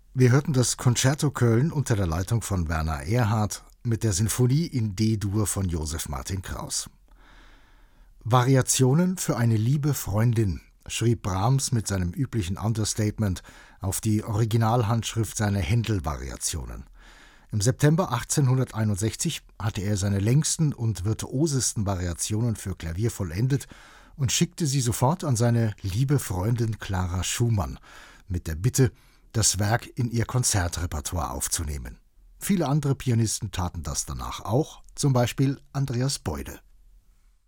Wir hörten das Concerto Köln unter der Leitung von Werner Erhardt mit der Sinfonie in D-Dur von Joseph Martin Kraus. Variationen für eine liebe Freundin, schrieb Brahms mit seinem üblichen Understatement auf die Originalhandschrift seiner Händel-Variationen. Im September 1861 hatte er seine längsten und virtuosesten Variationen für Klavier vollendet und schickte sie sofort an seine liebe Freundin Clara Schumann mit der Bitte, das Werk in ihr Konzertrepertoire aufzunehmen. Viele andere Pianisten taten das danach auch, zum Beispiel Andreas Boyde.